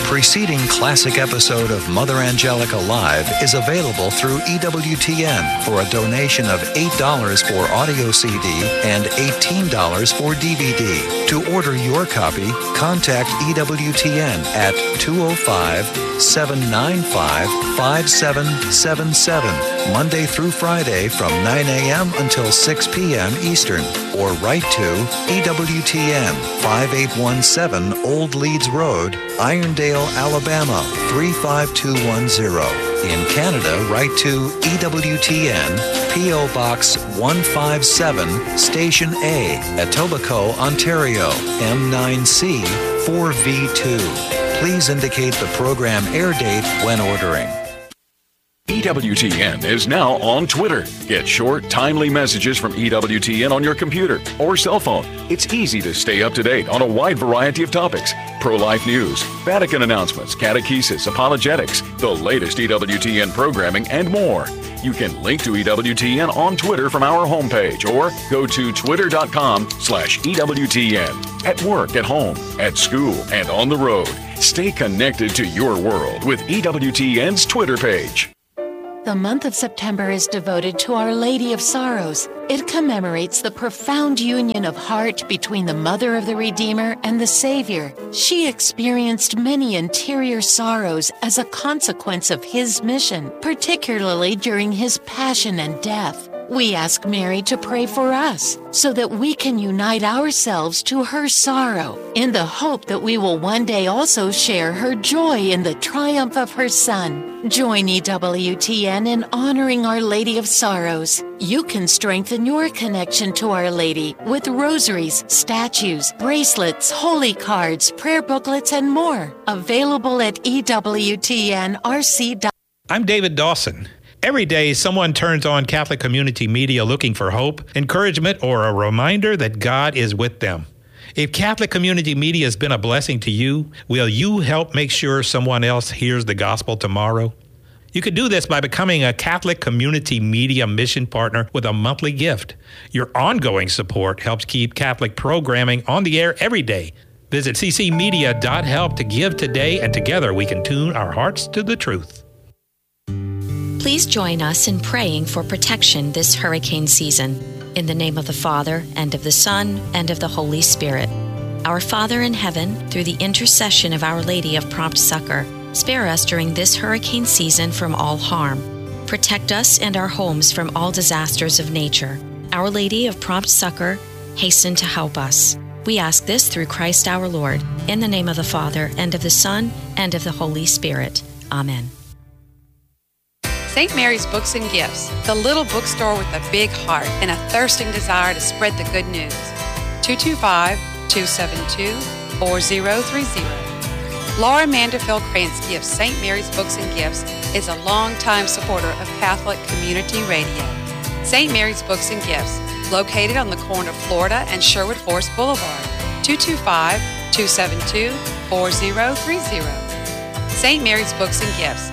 preceding classic episode of Mother Angelica Live is available through EWTN for a donation of $8 for audio CD and $18 for DVD. To order your copy, contact EWTN at 205-795-5777, Monday through Friday from 9 a.m. until 6 p.m. Eastern, or write to EWTN, 5817 Old Leeds Road, Irondale, Alabama, 35210. In Canada, write to EWTN, P.O. Box 157, Station A, Etobicoke, Ontario, M9C 4V2. Please indicate the program air date when ordering. EWTN is now on Twitter. Get short, timely messages from EWTN on your computer or cell phone. It's easy to stay up to date on a wide variety of topics. Pro-life news, Vatican announcements, catechesis, apologetics, the latest EWTN programming, and more. You can link to EWTN on Twitter from our homepage or go to twitter.com/EWTN. At work, at home, at school, and on the road. Stay connected to your world with EWTN's Twitter page. The month of September is devoted to Our Lady of Sorrows. It commemorates the profound union of heart between the Mother of the Redeemer and the Savior. She experienced many interior sorrows as a consequence of His mission, particularly during His passion and death. We ask Mary to pray for us so that we can unite ourselves to her sorrow in the hope that we will one day also share her joy in the triumph of her Son. Join EWTN in honoring Our Lady of Sorrows. You can strengthen your connection to Our Lady with rosaries, statues, bracelets, holy cards, prayer booklets, and more. Available at EWTNRC. I'm David Dawson. Every day, someone turns on Catholic community media looking for hope, encouragement, or a reminder that God is with them. If Catholic community media has been a blessing to you, will you help make sure someone else hears the gospel tomorrow? You can do this by becoming a Catholic community media mission partner with a monthly gift. Your ongoing support helps keep Catholic programming on the air every day. Visit ccmedia.help to give today, and together we can tune our hearts to the truth. Please join us in praying for protection this hurricane season. In the name of the Father, and of the Son, and of the Holy Spirit. Our Father in heaven, through the intercession of Our Lady of Prompt Succor, spare us during this hurricane season from all harm. Protect us and our homes from all disasters of nature. Our Lady of Prompt Succor, hasten to help us. We ask this through Christ our Lord, in the name of the Father, and of the Son, and of the Holy Spirit. Amen. St. Mary's Books and Gifts, the little bookstore with a big heart and a thirsting desire to spread the good news. 225-272-4030. Laura Manderfield Krantz Gifts St. Mary's Books and Gifts is a longtime supporter of Catholic Community Radio. St. Mary's Books and Gifts, located on the corner of Florida and Sherwood Forest Boulevard. 225-272-4030. St. Mary's Books and Gifts.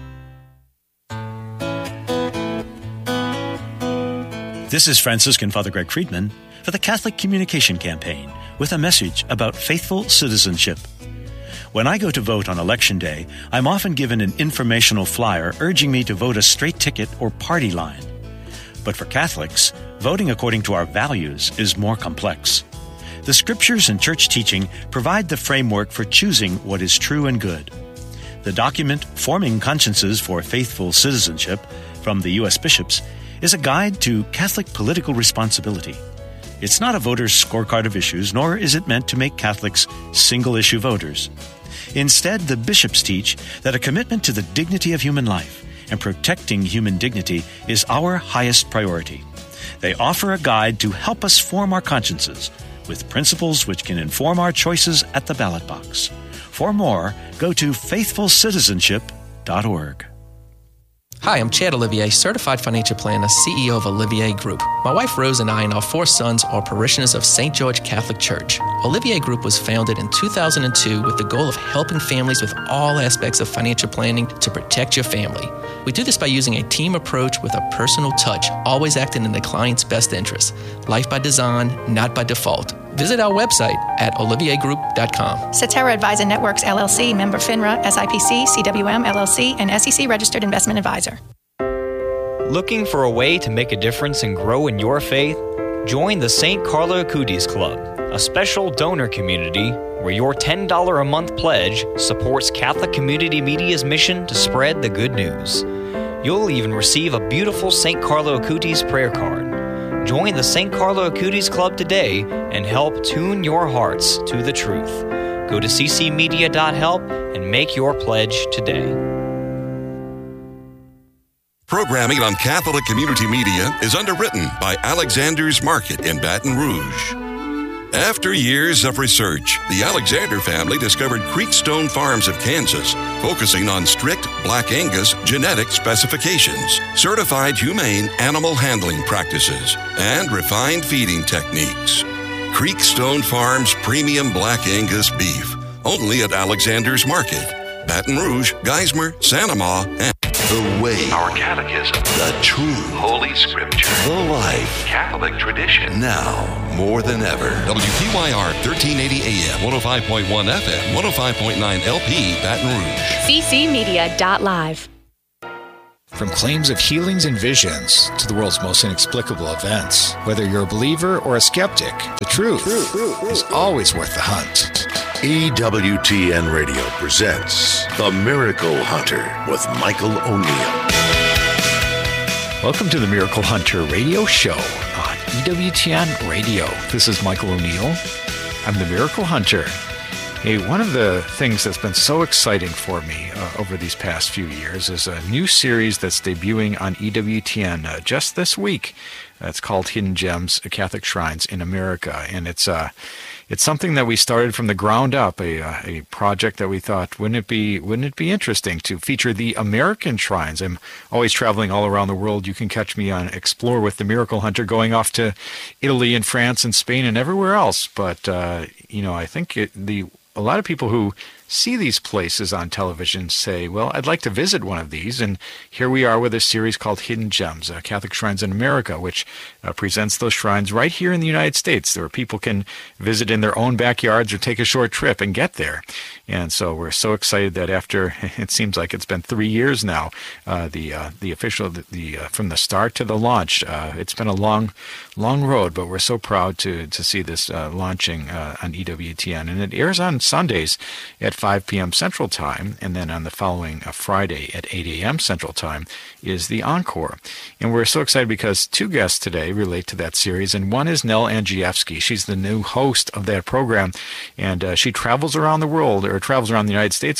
This is Franciscan Father Greg Friedman for the Catholic Communication Campaign with a message about faithful citizenship. When I go to vote on Election Day, I'm often given an informational flyer urging me to vote a straight ticket or party line. But for Catholics, voting according to our values is more complex. The Scriptures and church teaching provide the framework for choosing what is true and good. The document, Forming Consciences for Faithful Citizenship, from the U.S. Bishops, is a guide to Catholic political responsibility. It's not a voter's scorecard of issues, nor is it meant to make Catholics single-issue voters. Instead, the bishops teach that a commitment to the dignity of human life and protecting human dignity is our highest priority. They offer a guide to help us form our consciences with principles which can inform our choices at the ballot box. For more, go to faithfulcitizenship.org. Hi, I'm Chad Olivier, Certified Financial Planner, CEO of Olivier Group. My wife Rose and I and our 4 sons are parishioners of St. George Catholic Church. Olivier Group was founded in 2002 with the goal of helping families with all aspects of financial planning to protect your family. We do this by using a team approach with a personal touch, always acting in the client's best interest. Life by design, not by default. visit our website at oliviagroup.com. Cetera Advisor Networks, LLC, member FINRA, SIPC, CWM, LLC, and SEC registered investment advisor. Looking for a way to make a difference and grow in your faith? Join the St. Carlo Acutis Club, a special donor community where your $10 a month pledge supports Catholic Community Media's mission to spread the good news. You'll even receive a beautiful St. Carlo Acutis prayer card. Join the St. Carlo Acutis Club today and help tune your hearts to the truth. Go to ccmedia.help and make your pledge today. Programming on Catholic Community Media is underwritten by Alexander's Market in Baton Rouge. After years of research, the Alexander family discovered Creekstone Farms of Kansas, focusing on strict Black Angus genetic specifications, certified humane animal handling practices, and refined feeding techniques. Creekstone Farms Premium Black Angus Beef, only at Alexander's Market, Baton Rouge, Geismar, Santa Ma, and the way, our catechism, the truth, Holy Scripture, the life, Catholic tradition. Now, more than ever. WPYR 1380 AM, 105.1 FM, 105.9 LP, Baton Rouge. ccmedia.live. From claims of healings and visions to the world's most inexplicable events, whether you're a believer or a skeptic, the truth is always worth the hunt. EWTN Radio presents The Miracle Hunter with Michael O'Neill. Welcome to the Miracle Hunter Radio Show on EWTN Radio. This is Michael O'Neill. I'm the Miracle Hunter. Hey, one of the things that's been so exciting for me over these past few years is a new series that's debuting on EWTN just this week. It's called Hidden Gems, Catholic Shrines in America, and it's something that we started from the ground up, a project that we thought, wouldn't it be interesting to feature the American shrines? I'm always traveling all around the world. You can catch me on Explore with the Miracle Hunter, going off to Italy and France and Spain and everywhere else. But I think a lot of people who see these places on television say, well, I'd like to visit one of these. And here we are with a series called Hidden Gems, Catholic Shrines in America, which presents those shrines right here in the United States, where people can visit in their own backyards or take a short trip and get there. And so we're so excited that after, it seems like it's been 3 years now, the official, from the start to the launch, it's been a long road, but we're so proud to see this launching on EWTN. And it airs on Sundays at 5 p.m. Central Time, and then on the following Friday at 8 a.m. Central Time is the encore. And we're so excited because two guests today relate to that series, and one is Nell Andrzejewski. She's the new host of that program, and she travels around the world, or travels around the United States,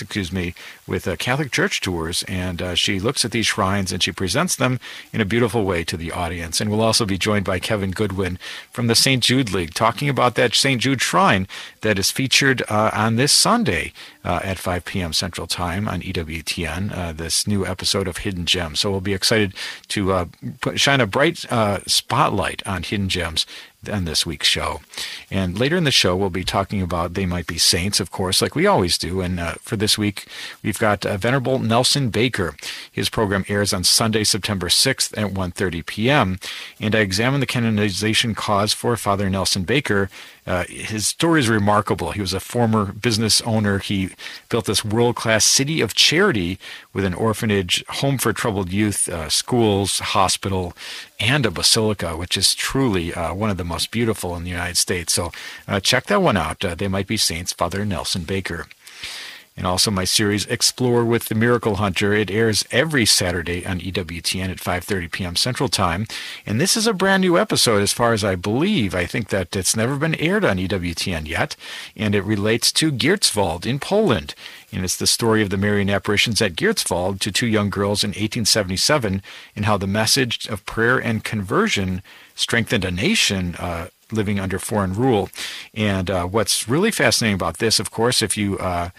with Catholic church tours, and she looks at these shrines and she presents them in a beautiful way to the audience. And we'll also be joined by Kevin Goodwin from the St. Jude League, talking about that St. Jude shrine that is featured on this Sunday at 5 p.m. Central Time on EWTN, this new episode of Hidden Gems. So we'll be excited to shine a bright spotlight on Hidden Gems on this week's show. And later in the show, we'll be talking about They Might Be Saints, of course, like we always do. And for this week, we've got Venerable Nelson Baker. His program airs on Sunday, September 6th at 1:30 p.m. And I examine the canonization cause for Father Nelson Baker. His story is remarkable. He was a former business owner. He built this world-class city of charity with an orphanage, home for troubled youth, schools, hospital, and a basilica, which is truly one of the most beautiful in the United States. So check that one out. They Might Be Saints, Father Nelson Baker. And also my series, Explore with the Miracle Hunter. It airs every Saturday on EWTN at 5:30 p.m. Central Time. And this is a brand new episode as far as I believe. I think that it's never been aired on EWTN yet. And it relates to Giertzwald in Poland. And it's the story of the Marian apparitions at Giertzwald to two young girls in 1877, and how the message of prayer and conversion strengthened a nation living under foreign rule. And what's really fascinating about this, of course, if you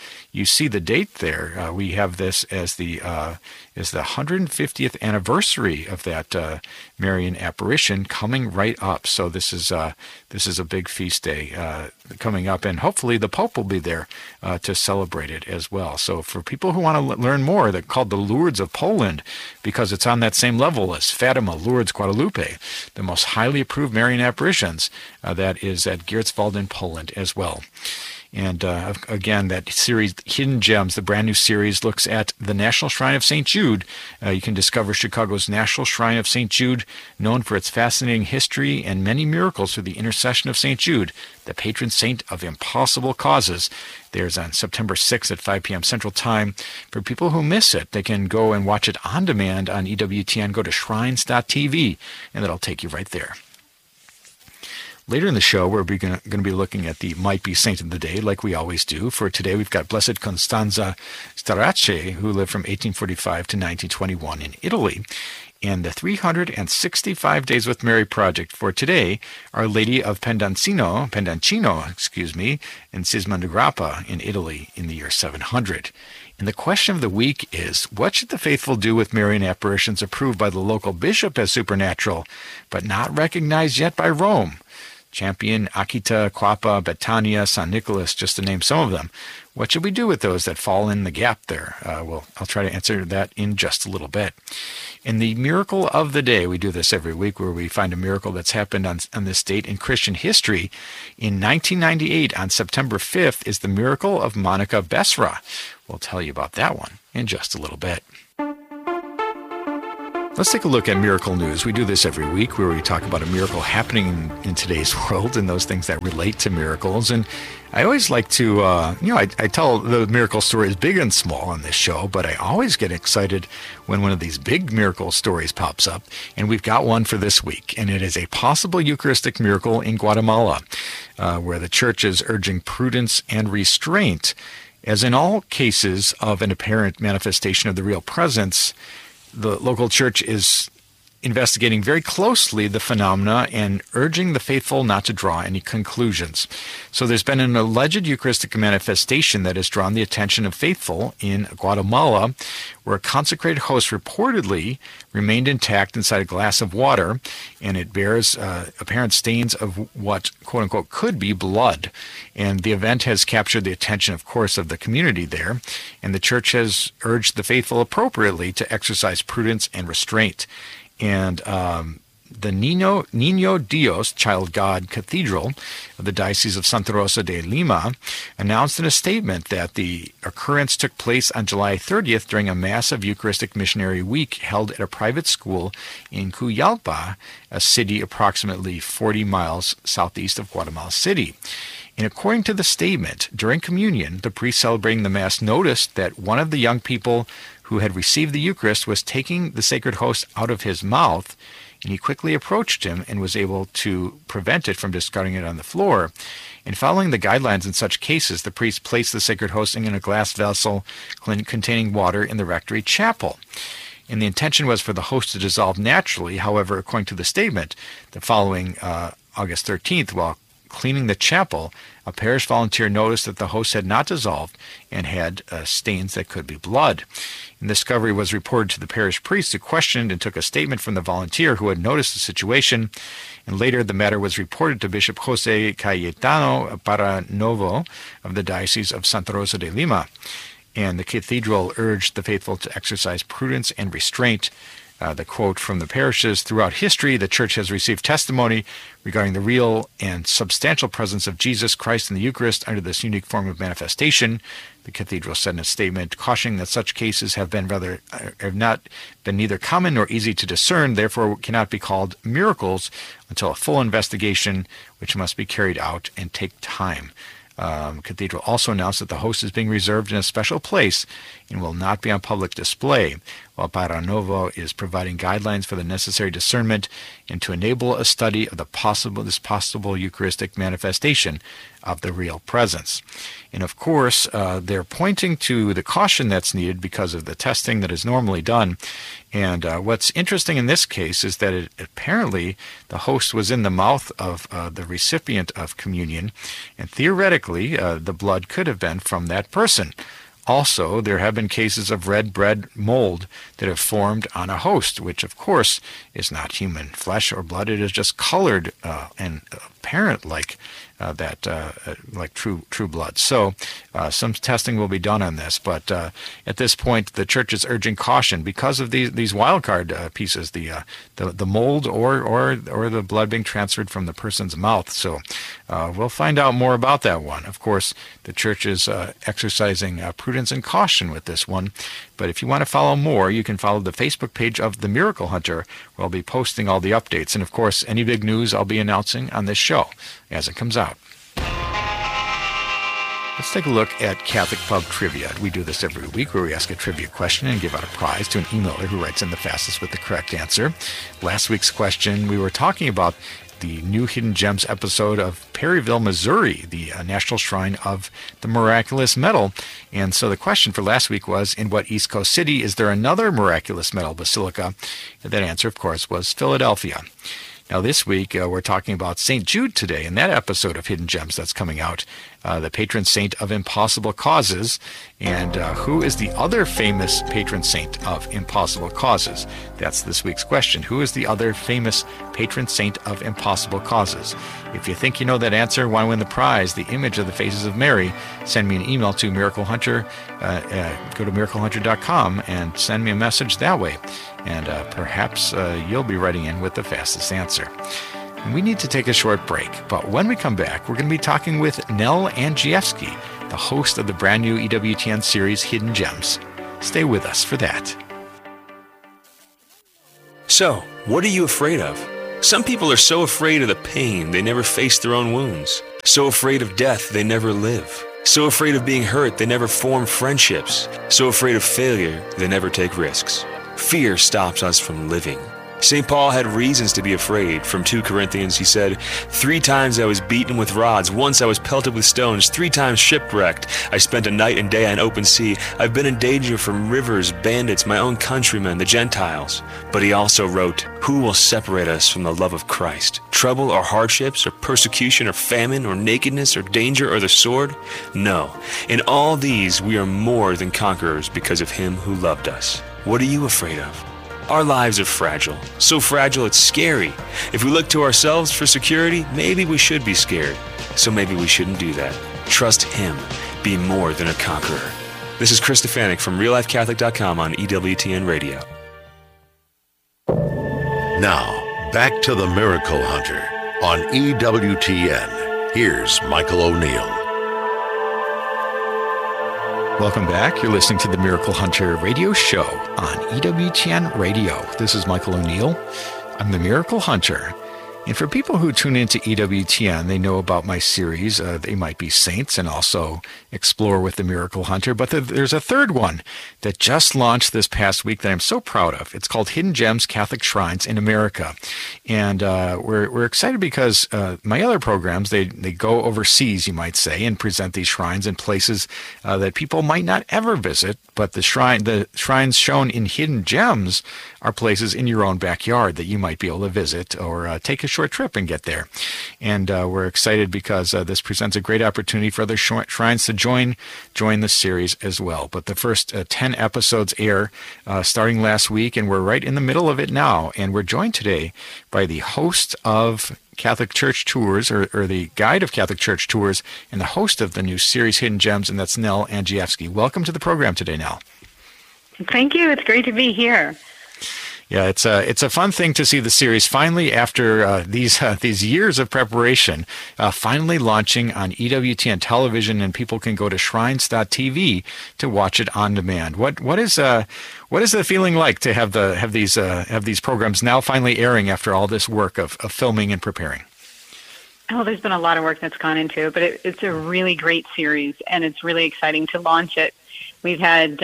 see the date there, we have this as the 150th anniversary of that Marian apparition coming right up. So this is a big feast day coming up, and hopefully the Pope will be there to celebrate it as well. So for people who want to learn more, they're called the Lourdes of Poland, because it's on that same level as Fatima, Lourdes, Guadalupe, the most highly approved Marian apparitions. That is at Giertzwald in Poland as well. And again, that series, Hidden Gems, the brand new series, looks at the National Shrine of St. Jude. You can discover Chicago's National Shrine of St. Jude, known for its fascinating history and many miracles through the intercession of St. Jude, the patron saint of impossible causes. There's on September 6th at 5 p.m. Central Time. For people who miss it, they can go and watch it on demand on EWTN. Go to shrines.tv, and that'll take you right there. Later in the show, we're going to be looking at the Might Be Saint of the Day, like we always do. For today, we've got Blessed Costanza Starace, who lived from 1845 to 1921 in Italy. And the 365 Days with Mary project for today, Our Lady of Pendancino, in Sismondigrappa in Italy in the year 700. And the question of the week is, what should the faithful do with Marian apparitions approved by the local bishop as supernatural, but not recognized yet by Rome? Champion, Akita, Quapa, Betania, San Nicolas, just to name some of them. What should we do with those that fall in the gap there? Well, I'll try to answer that in just a little bit. In the Miracle of the Day, we do this every week where we find a miracle that's happened on this date in Christian history. In 1998, on September 5th, is the miracle of Monica Besra. We'll tell you about that one in just a little bit. Let's take a look at miracle news. We do this every week where we talk about a miracle happening in today's world and those things that relate to miracles. And I always like to, I tell the miracle stories big and small on this show, but I always get excited when one of these big miracle stories pops up. And we've got one for this week, and it is a possible Eucharistic miracle in Guatemala, where the church is urging prudence and restraint. As in all cases of an apparent manifestation of the real presence, the local church is investigating very closely the phenomena and urging the faithful not to draw any conclusions. So there's been an alleged Eucharistic manifestation that has drawn the attention of faithful in Guatemala, where a consecrated host reportedly remained intact inside a glass of water, and it bears apparent stains of what, quote-unquote, could be blood. And the event has captured the attention, of course, of the community there, and the church has urged the faithful appropriately to exercise prudence and restraint. And the Niño Dios, Child God Cathedral of the Diocese of Santa Rosa de Lima announced in a statement that the occurrence took place on July 30th during a massive Eucharistic Missionary Week held at a private school in Cuyalpa, a city approximately 40 miles southeast of Guatemala City. And according to the statement, during communion, the priest celebrating the Mass noticed that one of the young people who had received the Eucharist was taking the sacred host out of his mouth, and he quickly approached him and was able to prevent it from discarding it on the floor. And following the guidelines in such cases, the priest placed the sacred host in a glass vessel containing water in the rectory chapel. And the intention was for the host to dissolve naturally. However, according to the statement, the following August 13th, while cleaning the chapel, a parish volunteer noticed that the host had not dissolved and had stains that could be blood. And the discovery was reported to the parish priest, who questioned and took a statement from the volunteer who had noticed the situation. And later the matter was reported to Bishop Jose Cayetano Paranovo of the Diocese of Santa Rosa de Lima. And the cathedral urged the faithful to exercise prudence and restraint. The quote from the parishes: throughout history, the Church has received testimony regarding the real and substantial presence of Jesus Christ in the Eucharist under this unique form of manifestation. The cathedral said in a statement, cautioning that such cases have not been neither common nor easy to discern, therefore cannot be called miracles until a full investigation, which must be carried out and take time. Cathedral also announced that the host is being reserved in a special place and will not be on public display, while Paranovo is providing guidelines for the necessary discernment and to enable a study of this possible Eucharistic manifestation of the real presence. And of course, they're pointing to the caution that's needed because of the testing that is normally done. And what's interesting in this case is that apparently the host was in the mouth of the recipient of communion, and theoretically the blood could have been from that person. Also, there have been cases of red bread mold that have formed on a host, which of course is not human flesh or blood. It is just colored and apparent like like true blood. So some testing will be done on this, but at this point, the church is urging caution because of these wild card pieces, the mold or the blood being transferred from the person's mouth. So we'll find out more about that one. Of course, the church is exercising prudence and caution with this one. But if you want to follow more, you can follow the Facebook page of The Miracle Hunter, where I'll be posting all the updates. And of course, any big news I'll be announcing on this show as it comes out. Let's take a look at Catholic Pub Trivia. We do this every week where we ask a trivia question and give out a prize to an emailer who writes in the fastest with the correct answer. Last week's question, we were talking about the new Hidden Gems episode of Perryville, Missouri, the National Shrine of the Miraculous Medal. And so the question for last week was, in what East Coast city is there another Miraculous Medal Basilica? And that answer, of course, was Philadelphia. Now this week, we're talking about St. Jude today in that episode of Hidden Gems that's coming out, the patron saint of impossible causes. And who is the other famous patron saint of impossible causes? That's this week's question. Who is the other famous patron saint of impossible causes? If you think you know that answer, want to win the prize, the image of the faces of Mary, send me an email to Miracle Hunter. Go to miraclehunter.com and send me a message that way. And perhaps you'll be writing in with the fastest answer. And we need to take a short break, but when we come back, we're going to be talking with Nell Andrzejewski, the host of the brand new EWTN series Hidden Gems. Stay with us for that. So, what are you afraid of? Some people are so afraid of the pain they never face their own wounds. So afraid of death they never live. So afraid of being hurt they never form friendships. So afraid of failure they never take risks. Fear stops us from living. St. Paul had reasons to be afraid. From 2 Corinthians, he said, 3 times I was beaten with rods. Once I was pelted with stones. 3 times shipwrecked. I spent a night and day on open sea. I've been in danger from rivers, bandits, my own countrymen, the Gentiles. But he also wrote, who will separate us from the love of Christ? Trouble or hardships or persecution or famine or nakedness or danger or the sword? No. In all these we are more than conquerors because of him who loved us. What are you afraid of? Our lives are fragile. So fragile it's scary. If we look to ourselves for security, maybe we should be scared. So maybe we shouldn't do that. Trust him. Be more than a conqueror. This is Chris Stefanik from RealLifeCatholic.com on EWTN Radio. Now, back to the Miracle Hunter on EWTN. Here's Michael O'Neill. Welcome back. You're listening to the Miracle Hunter radio show on EWTN Radio. This is Michael O'Neill. I'm the Miracle Hunter. And for people who tune into EWTN, they know about my series, They Might Be Saints, and also Explore with the Miracle Hunter. But there's a third one that just launched this past week that I'm so proud of. It's called Hidden Gems, Catholic Shrines in America. And we're excited because my other programs, they go overseas, you might say, and present these shrines in places that people might not ever visit. But the shrines shown in Hidden Gems are places in your own backyard that you might be able to visit or take a short trip and get there. And we're excited because this presents a great opportunity for other shrines to join the series as well. But the first 10 episodes air starting last week, and we're right in the middle of it now. And we're joined today by the host of Catholic Church Tours, or the guide of Catholic Church Tours, and the host of the new series Hidden Gems, and that's Nell Andrzejewski. Welcome to the program today, Nell. Thank you. It's great to be here. Yeah, it's a fun thing to see the series finally, after these years of preparation, finally launching on EWTN television, and people can go to shrines.tv to watch it on demand. What is the feeling like to have these programs now finally airing after all this work of filming and preparing? Oh, there's been a lot of work that's gone into it, but it's a really great series, and it's really exciting to launch it. We have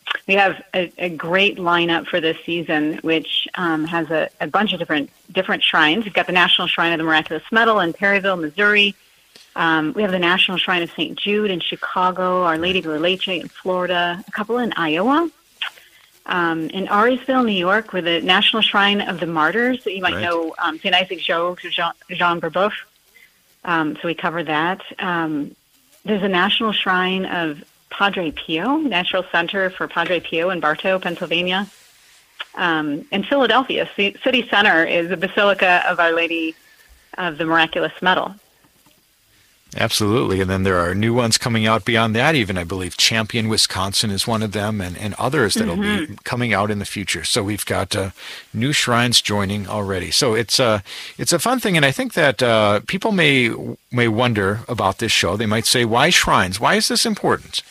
a great lineup for this season, which has a bunch of different shrines. We've got the National Shrine of the Miraculous Medal in Perryville, Missouri. We have the National Shrine of St. Jude in Chicago, Our Lady of La Leche in Florida, a couple in Iowa. In Auriesville, New York, with the National Shrine of the Martyrs that you might know, St. Isaac Jogues or Jean Brebeuf. So we cover that. There's a National Shrine of Padre Pio, Natural Center for Padre Pio in Bartow, Pennsylvania. In Philadelphia, city center is the Basilica of Our Lady of the Miraculous Medal. Absolutely. And then there are new ones coming out beyond that even. I believe Champion, Wisconsin is one of them, and others that will be coming out in the future. So we've got new shrines joining already. So it's a fun thing, and I think that people may wonder about this show. They might say, why shrines? Why is this important?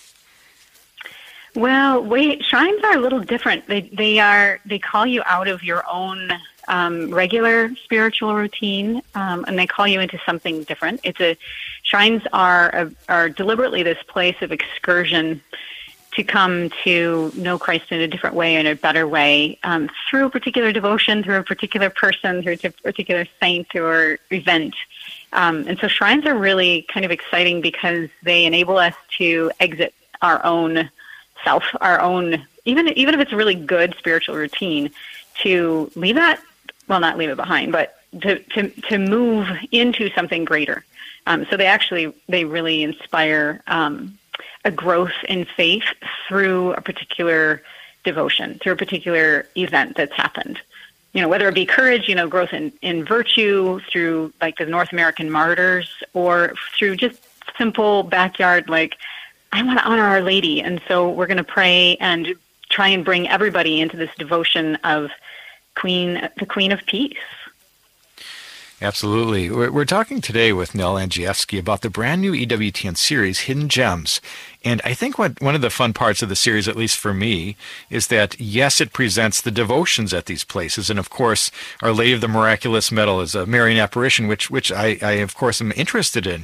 Well, shrines are a little different. They call you out of your own regular spiritual routine, and they call you into something different. Shrines are deliberately this place of excursion to come to know Christ in a different way, in a better way, through a particular devotion, through a particular person, through a particular saint or event. And so shrines are really kind of exciting because they enable us to exit our own self, our own, even if it's a really good spiritual routine, to leave that, well, not leave it behind, but to move into something greater. So they really inspire a growth in faith through a particular devotion, through a particular event that's happened. Whether it be courage, growth in virtue through like the North American martyrs, or through just simple backyard, like, I want to honor Our Lady, and so we're going to pray and try and bring everybody into this devotion of the Queen of Peace. Absolutely. We're talking today with Nell Andrzejewski about the brand new EWTN series, Hidden Gems. And I think one of the fun parts of the series, at least for me, is that, yes, it presents the devotions at these places. And, of course, Our Lady of the Miraculous Medal is a Marian apparition, which I, of course, am interested in.